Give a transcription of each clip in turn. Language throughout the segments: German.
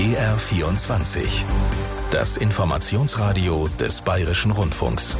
BR24. Das Informationsradio des Bayerischen Rundfunks.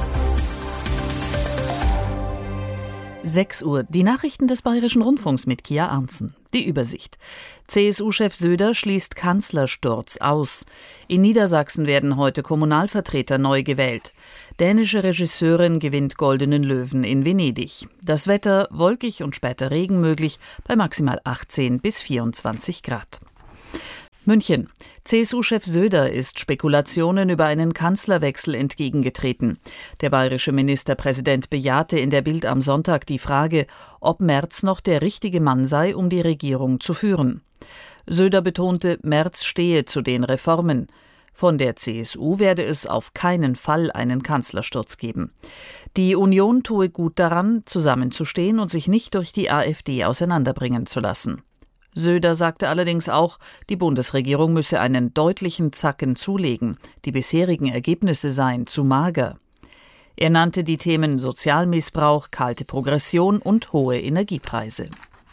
6 Uhr. Die Nachrichten des Bayerischen Rundfunks mit Kia Arntzen. Die Übersicht. CSU-Chef Söder schließt Kanzlersturz aus. In Niedersachsen werden heute Kommunalvertreter neu gewählt. Dänische Regisseurin gewinnt Goldenen Löwen in Venedig. Das Wetter wolkig und später Regen möglich bei maximal 18 bis 24 Grad. München. CSU-Chef Söder ist Spekulationen über einen Kanzlerwechsel entgegengetreten. Der bayerische Ministerpräsident bejahte in der Bild am Sonntag die Frage, ob Merz noch der richtige Mann sei, um die Regierung zu führen. Söder betonte, Merz stehe zu den Reformen. Von der CSU werde es auf keinen Fall einen Kanzlersturz geben. Die Union tue gut daran, zusammenzustehen und sich nicht durch die AfD auseinanderbringen zu lassen. Söder sagte allerdings auch, die Bundesregierung müsse einen deutlichen Zacken zulegen. Die bisherigen Ergebnisse seien zu mager. Er nannte die Themen Sozialmissbrauch, kalte Progression und hohe Energiepreise.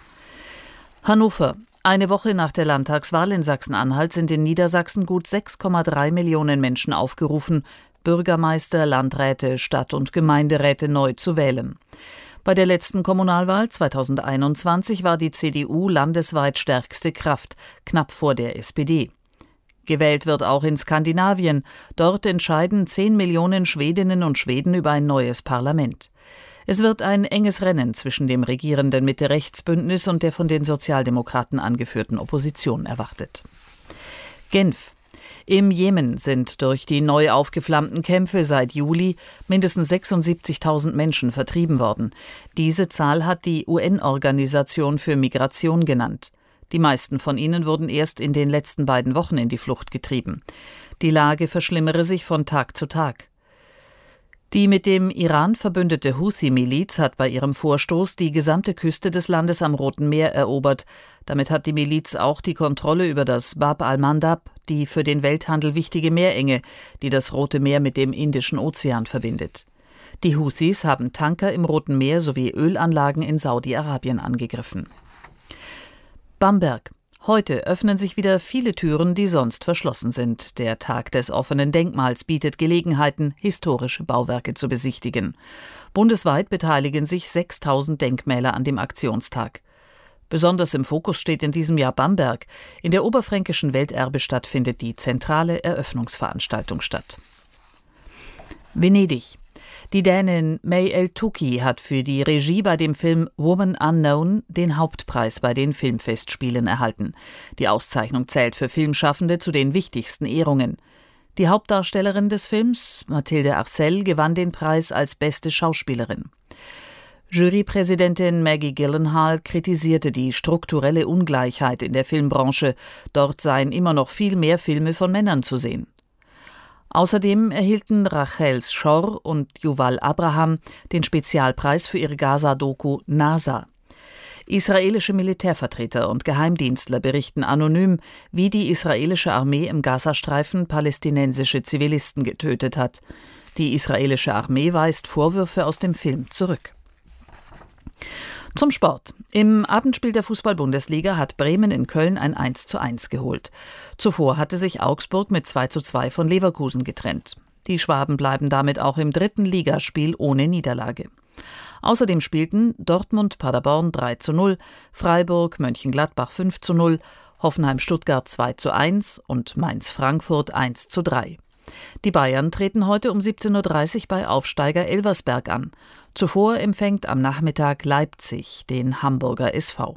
Hannover. Eine Woche nach der Landtagswahl in Sachsen-Anhalt sind in Niedersachsen gut 6,3 Millionen Menschen aufgerufen, Bürgermeister, Landräte, Stadt- und Gemeinderäte neu zu wählen. Bei der letzten Kommunalwahl 2021 war die CDU landesweit stärkste Kraft, knapp vor der SPD. Gewählt wird auch in Skandinavien. Dort entscheiden 10 Millionen Schwedinnen und Schweden über ein neues Parlament. Es wird ein enges Rennen zwischen dem regierenden Mitte-Rechts-Bündnis und der von den Sozialdemokraten angeführten Opposition erwartet. Genf. Im Jemen sind durch die neu aufgeflammten Kämpfe seit Juli mindestens 76.000 Menschen vertrieben worden. Diese Zahl hat die UN-Organisation für Migration genannt. Die meisten von ihnen wurden erst in den letzten beiden Wochen in die Flucht getrieben. Die Lage verschlimmere sich von Tag zu Tag. Die mit dem Iran verbündete Houthi-Miliz hat bei ihrem Vorstoß die gesamte Küste des Landes am Roten Meer erobert. Damit hat die Miliz auch die Kontrolle über das Bab al-Mandab, die für den Welthandel wichtige Meerenge, die das Rote Meer mit dem Indischen Ozean verbindet. Die Houthis haben Tanker im Roten Meer sowie Ölanlagen in Saudi-Arabien angegriffen. Bamberg. Heute öffnen sich wieder viele Türen, die sonst verschlossen sind. Der Tag des offenen Denkmals bietet Gelegenheiten, historische Bauwerke zu besichtigen. Bundesweit beteiligen sich 6.000 Denkmäler an dem Aktionstag. Besonders im Fokus steht in diesem Jahr Bamberg. In der oberfränkischen Welterbestadt findet die zentrale Eröffnungsveranstaltung statt. Venedig. Die Dänin May El-Touki hat für die Regie bei dem Film Woman Unknown den Hauptpreis bei den Filmfestspielen erhalten. Die Auszeichnung zählt für Filmschaffende zu den wichtigsten Ehrungen. Die Hauptdarstellerin des Films, Mathilde Arcel, gewann den Preis als beste Schauspielerin. Jurypräsidentin Maggie Gyllenhaal kritisierte die strukturelle Ungleichheit in der Filmbranche. Dort seien immer noch viel mehr Filme von Männern zu sehen. Außerdem erhielten Rachel Schor und Yuval Abraham den Spezialpreis für ihre Gaza-Doku NASA. Israelische Militärvertreter und Geheimdienstler berichten anonym, wie die israelische Armee im Gazastreifen palästinensische Zivilisten getötet hat. Die israelische Armee weist Vorwürfe aus dem Film zurück. Zum Sport. Im Abendspiel der Fußball-Bundesliga hat Bremen in Köln ein 1:1 geholt. Zuvor hatte sich Augsburg mit 2:2 von Leverkusen getrennt. Die Schwaben bleiben damit auch im 3. Ligaspiel ohne Niederlage. Außerdem spielten Dortmund-Paderborn 3:0, Freiburg Mönchengladbach 5:0, Hoffenheim-Stuttgart 2:1 und Mainz-Frankfurt 1:3. Die Bayern treten heute um 17:30 Uhr bei Aufsteiger Elversberg an. Zuvor empfängt am Nachmittag Leipzig den Hamburger SV.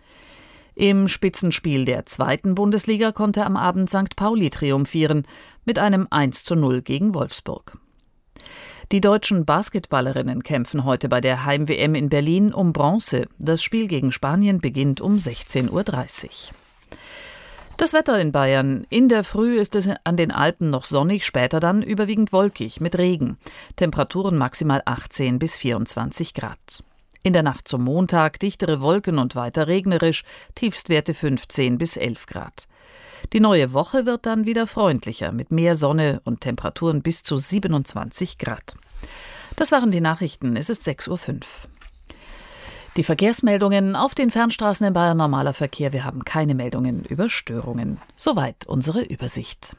Im Spitzenspiel der 2. Bundesliga konnte am Abend St. Pauli triumphieren mit einem 1:0 gegen Wolfsburg. Die deutschen Basketballerinnen kämpfen heute bei der Heim-WM in Berlin um Bronze. Das Spiel gegen Spanien beginnt um 16:30 Uhr. Das Wetter in Bayern. In der Früh ist es an den Alpen noch sonnig, später dann überwiegend wolkig mit Regen. Temperaturen maximal 18 bis 24 Grad. In der Nacht zum Montag dichtere Wolken und weiter regnerisch, Tiefstwerte 15 bis 11 Grad. Die neue Woche wird dann wieder freundlicher mit mehr Sonne und Temperaturen bis zu 27 Grad. Das waren die Nachrichten. Es ist 6:05 Uhr. Die Verkehrsmeldungen auf den Fernstraßen in Bayern, normaler Verkehr. Wir haben keine Meldungen über Störungen. Soweit unsere Übersicht.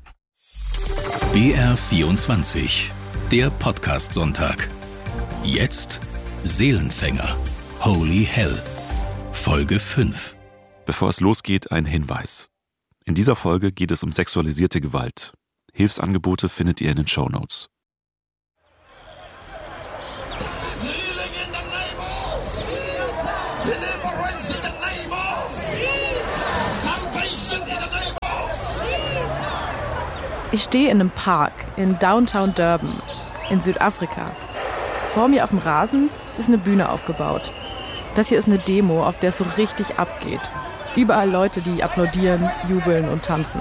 BR24, der Podcast-Sonntag. Jetzt Seelenfänger, Holy Hell, Folge 5. Bevor es losgeht, ein Hinweis. In dieser Folge geht es um sexualisierte Gewalt. Hilfsangebote findet ihr in den Shownotes. Ich stehe in einem Park in Downtown Durban in Südafrika. Vor mir auf dem Rasen ist eine Bühne aufgebaut. Das hier ist eine Demo, auf der es so richtig abgeht. Überall Leute, die applaudieren, jubeln und tanzen.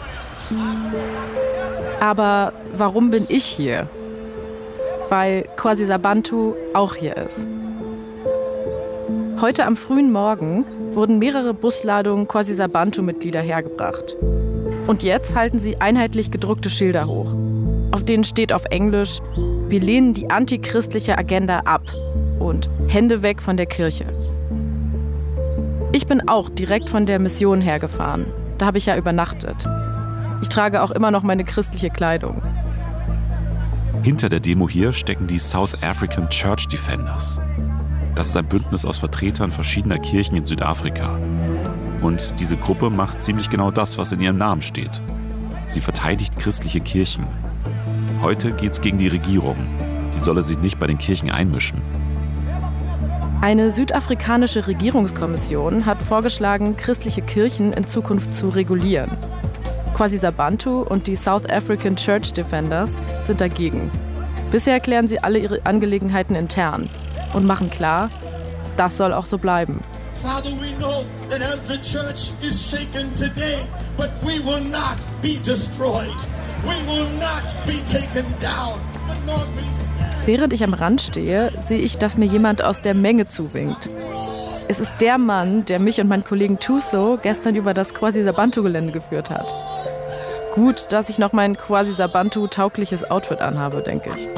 Aber warum bin ich hier? Weil KwaZulu-Bantu auch hier ist. Heute am frühen Morgen wurden mehrere Busladungen KwaZulu-Bantu-Mitglieder hergebracht. Und jetzt halten sie einheitlich gedruckte Schilder hoch. Auf denen steht auf Englisch: Wir lehnen die antichristliche Agenda ab und Hände weg von der Kirche. Ich bin auch direkt von der Mission hergefahren. Da habe ich ja übernachtet. Ich trage auch immer noch meine christliche Kleidung. Hinter der Demo hier stecken die South African Church Defenders. Das ist ein Bündnis aus Vertretern verschiedener Kirchen in Südafrika. Und diese Gruppe macht ziemlich genau das, was in ihrem Namen steht. Sie verteidigt christliche Kirchen. Heute geht's gegen die Regierung. Die solle sich nicht bei den Kirchen einmischen. Eine südafrikanische Regierungskommission hat vorgeschlagen, christliche Kirchen in Zukunft zu regulieren. KwaZulu-Bantu und die South African Church Defenders sind dagegen. Bisher klären sie alle ihre Angelegenheiten intern und machen klar, das soll auch so bleiben. Father, we know that as the church is shaken today, but we will not be destroyed. We will not be taken down. But Lord, we stand. Während ich am Rand stehe, sehe ich, dass mir jemand aus der Menge zuwinkt. Es ist der Mann, der mich und meinen Kollegen Thuso gestern über das KwaZulu-Bantu-Gelände geführt hat. Gut, dass ich noch mein KwaZulu-Bantu-taugliches Outfit anhabe, denke ich.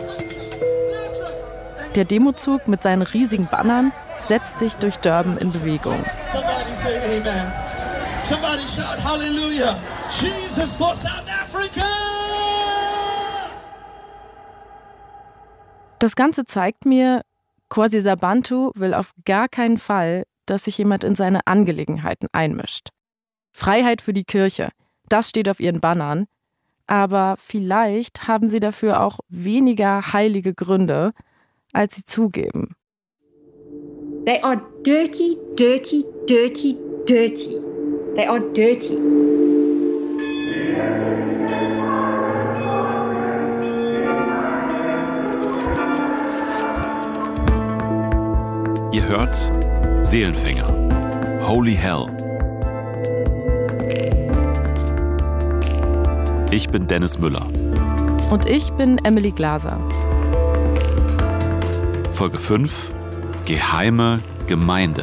Der Demozug mit seinen riesigen Bannern setzt sich durch Durban in Bewegung. Somebody say amen. Somebody shout hallelujah. Jesus for South Africa! Das Ganze zeigt mir, KwaZulu-Bantu will auf gar keinen Fall, dass sich jemand in seine Angelegenheiten einmischt. Freiheit für die Kirche, das steht auf ihren Bannern. Aber vielleicht haben sie dafür auch weniger heilige Gründe, als sie zugeben. They are dirty, dirty, dirty, dirty. They are dirty. Ihr hört Seelenfänger, Holy Hell. Ich bin Dennis Müller. Und ich bin Emily Glaser. Folge 5: Geheime Gemeinde.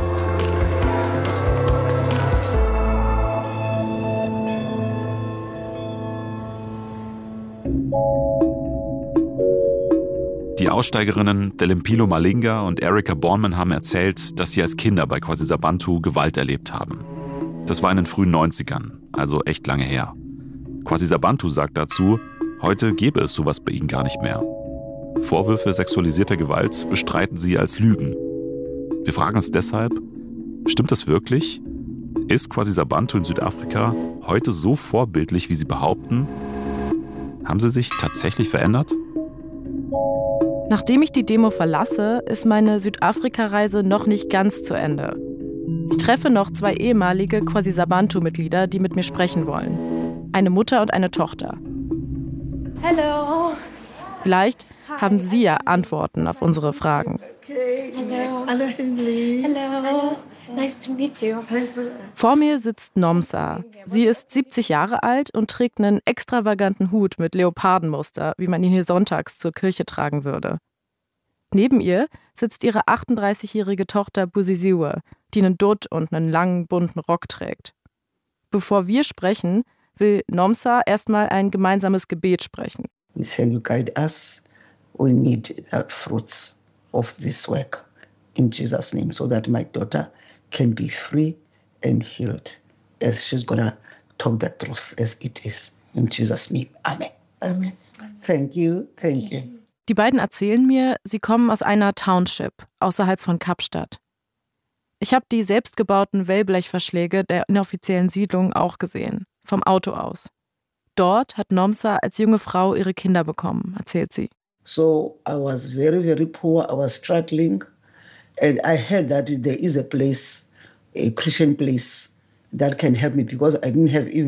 Die Aussteigerinnen Delempilo Malinga und Erica Bornman haben erzählt, dass sie als Kinder bei KwaZulu-Bantu Gewalt erlebt haben. Das war in den frühen 90ern, also echt lange her. KwaZulu-Bantu sagt dazu, heute gäbe es sowas bei ihnen gar nicht mehr. Vorwürfe sexualisierter Gewalt bestreiten sie als Lügen. Wir fragen uns deshalb, stimmt das wirklich? Ist KwaZulu-Bantu in Südafrika heute so vorbildlich, wie sie behaupten? Haben sie sich tatsächlich verändert? Nachdem ich die Demo verlasse, ist meine Südafrika-Reise noch nicht ganz zu Ende. Ich treffe noch 2 ehemalige KwaZulu-Bantu-Mitglieder, die mit mir sprechen wollen. Eine Mutter und eine Tochter. Hello. Vielleicht haben Sie ja Antworten auf unsere Fragen. Hello. Hello. Nice to meet you. Vor mir sitzt Nomsa. Sie ist 70 Jahre alt und trägt einen extravaganten Hut mit Leopardenmuster, wie man ihn hier sonntags zur Kirche tragen würde. Neben ihr sitzt ihre 38-jährige Tochter Busisiwe, die einen Dutt und einen langen, bunten Rock trägt. Bevor wir sprechen, will Nomsa erstmal ein gemeinsames Gebet sprechen. We say, you guide us. We need the fruits of this work. in Jesus' name, so that my daughter can be free and healed, as she's gonna talk the truth as it is. In Jesus' name. Amen. Amen. Thank you. Thank you. Die beiden erzählen mir, sie kommen aus einer Township außerhalb von Kapstadt. Ich habe die selbstgebauten Wellblechverschläge der inoffiziellen Siedlung auch gesehen, vom Auto aus. Dort hat Nomsa als junge Frau ihre Kinder bekommen, erzählt sie. So I was very, very poor. I was struggling. And I heard that there is a place, a Christian place, that can help me because I didn't have even